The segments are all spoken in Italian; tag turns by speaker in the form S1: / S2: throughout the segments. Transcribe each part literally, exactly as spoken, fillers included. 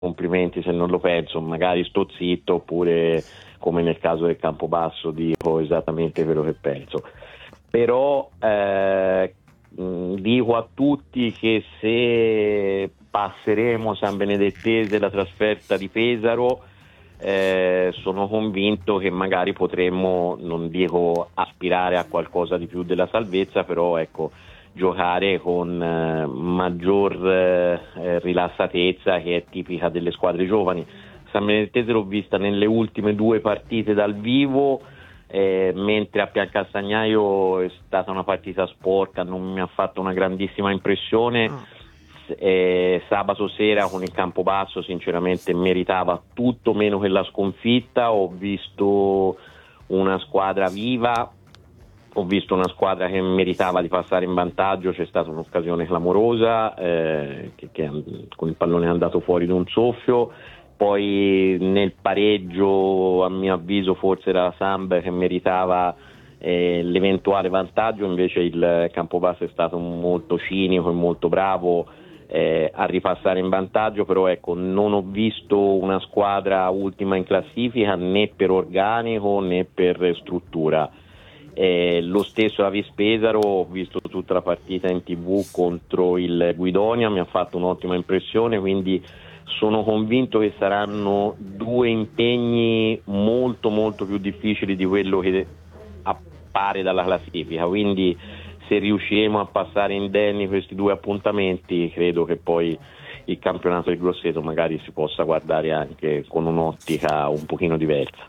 S1: complimenti se non lo penso, magari sto zitto, oppure come nel caso del Campobasso dico esattamente quello che penso. Però eh, mh, dico a tutti che se passeremo San Benedettese la trasferta di Pesaro, eh, sono convinto che magari potremmo, non dico aspirare a qualcosa di più della salvezza, però ecco, giocare con eh, maggior eh, rilassatezza, che è tipica delle squadre giovani. San Benedettese l'ho vista nelle ultime due partite dal vivo, eh, mentre a Piancastagnaio è stata una partita sporca, non mi ha fatto una grandissima impressione.
S2: Oh.
S1: Eh, sabato sera con il Campobasso sinceramente meritava tutto meno che la sconfitta. Ho visto una squadra viva, ho visto una squadra che meritava di passare in vantaggio, c'è stata un'occasione clamorosa eh, che, che con il pallone è andato fuori da un soffio. Poi nel pareggio, a mio avviso, forse era la Samb che meritava eh, l'eventuale vantaggio, invece il Campobasso è stato molto cinico e molto bravo eh, a ripassare in vantaggio. Però ecco, non ho visto una squadra ultima in classifica né per organico né per struttura. Eh, lo stesso Avis Pesaro, ho visto tutta la partita in tv contro il Guidonia, mi ha fatto un'ottima impressione, quindi sono convinto che saranno due impegni molto molto più difficili di quello che appare dalla classifica, quindi se riusciremo a passare indenni questi due appuntamenti, credo che poi il campionato del Grosseto magari si possa guardare anche con un'ottica un pochino diversa.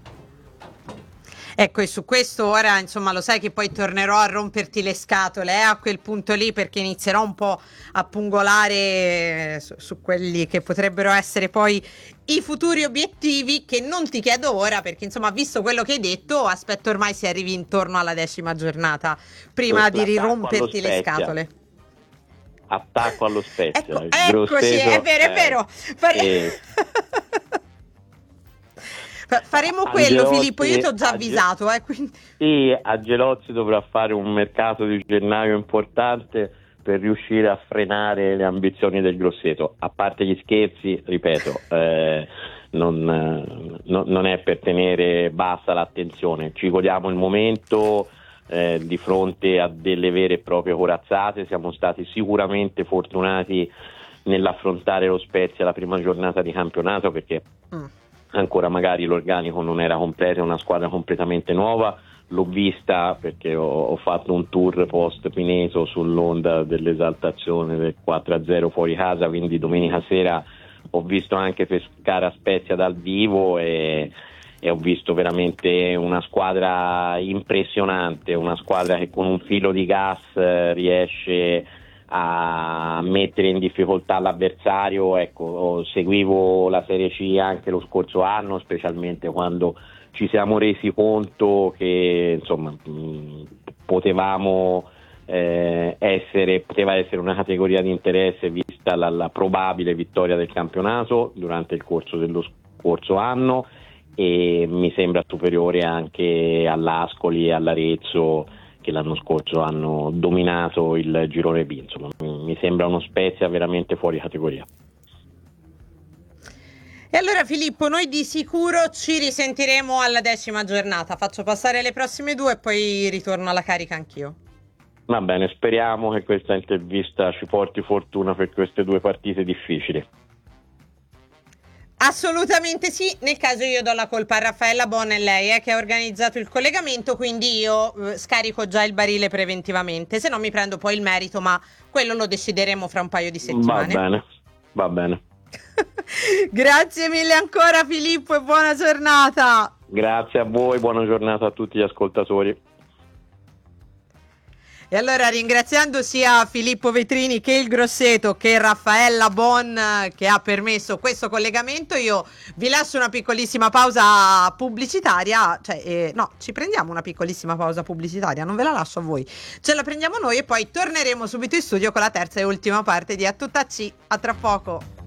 S2: Ecco, e su questo ora, insomma, lo sai che poi tornerò a romperti le scatole eh, a quel punto lì, perché inizierò un po' a pungolare su, su quelli che potrebbero essere poi i futuri obiettivi, che non ti chiedo ora, perché insomma, visto quello che hai detto, aspetto ormai si arrivi intorno alla decima giornata prima di riromperti le scatole.
S1: Attacco allo Spezia.
S2: Ecco, eccoci, è vero, è vero. Fare...
S1: Eh,
S2: Faremo quello,
S1: Angelozzi,
S2: Filippo, io ti ho già avvisato. Eh, quindi...
S1: Sì, Angelozzi dovrà fare un mercato di gennaio importante per riuscire a frenare le ambizioni del Grosseto. A parte gli scherzi, ripeto, eh, non, no, non è per tenere bassa l'attenzione, ci godiamo il momento eh, di fronte a delle vere e proprie corazzate. Siamo stati sicuramente fortunati nell'affrontare lo Spezia la prima giornata di campionato, perché mm. ancora magari l'organico non era completo, è una squadra completamente nuova. L'ho vista perché ho, ho fatto un tour post Pineto sull'onda dell'esaltazione del quattro a zero fuori casa, quindi domenica sera ho visto anche Pescara Spezia dal vivo e, e ho visto veramente una squadra impressionante, una squadra che con un filo di gas eh, riesce a mettere in difficoltà l'avversario. Ecco, seguivo la Serie C anche lo scorso anno, specialmente quando ci siamo resi conto che insomma mh, potevamo eh, essere poteva essere una categoria di interesse vista la, la probabile vittoria del campionato durante il corso dello scorso anno, e mi sembra superiore anche all'Ascoli e all'Arezzo, che l'anno scorso hanno dominato il girone B. Insomma, mi sembra uno Spezia veramente fuori categoria.
S2: E allora Filippo, noi di sicuro ci risentiremo alla decima giornata. Faccio passare le prossime due e poi ritorno alla carica anch'io.
S1: Va bene, speriamo che questa intervista ci porti fortuna per queste due partite difficili.
S2: Assolutamente sì, nel caso io do la colpa a Raffaella Bon, e lei eh, che ha organizzato il collegamento, quindi io eh, scarico già il barile preventivamente, se no mi prendo poi il merito, ma quello lo decideremo fra un paio di settimane.
S1: Va bene, va bene.
S2: Grazie mille ancora Filippo e buona giornata.
S1: Grazie a voi, buona giornata a tutti gli ascoltatori.
S2: E allora, ringraziando sia Filippo Vetrini che il Grosseto che Raffaella Bon che ha permesso questo collegamento, io vi lascio una piccolissima pausa pubblicitaria, cioè eh, no, ci prendiamo una piccolissima pausa pubblicitaria, non ve la lascio a voi, ce la prendiamo noi e poi torneremo subito in studio con la terza e ultima parte di A Tutta C. A tra poco.